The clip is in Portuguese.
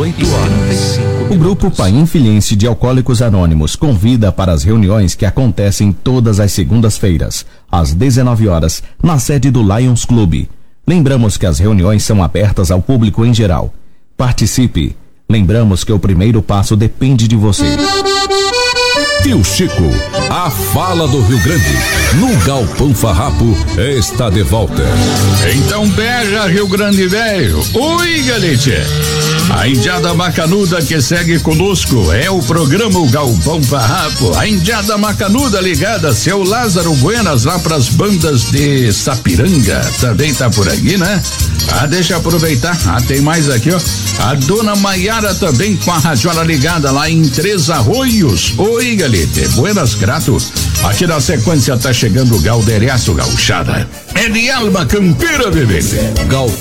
18h45. O Grupo Paim Filhense de Alcoólicos Anônimos convida para as reuniões que acontecem todas as segundas-feiras, às 19 horas, na sede do Lions Clube. Lembramos que as reuniões são abertas ao público em geral. Participe. Lembramos que o primeiro passo depende de você. Tio Chico, a fala do Rio Grande, no Galpão Farrapo, está de volta. Então beija, Rio Grande velho. Oi, galete. A indiada macanuda que segue conosco é o programa O Galpão Farrapo. A indiada macanuda ligada, seu Lázaro Buenas, lá pras bandas de Sapiranga. Também tá por aqui, né? Deixa eu aproveitar. Tem mais aqui, ó. A dona Maiara também com a radiola ligada lá em Três Arroios. Oi, galete. Buenas, grato. Aqui na sequência tá chegando o Galdeiraço Gauchada. É de alma campeira, bebê.